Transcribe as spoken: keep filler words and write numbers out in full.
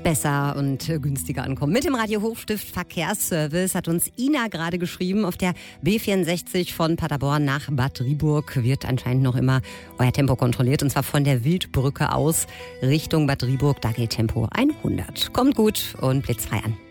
besser und günstiger ankommen. Mit dem Radio Hochstift Verkehrsservice hat uns Ina gerade geschrieben. Auf der B vierundsechzig von Paderborn nach Bad Driburg wird anscheinend noch immer euer Tempo kontrolliert. Und zwar von der Wildbrücke aus Richtung Bad Driburg. Da geht Tempo hundert. Kommt gut und blitzfrei an.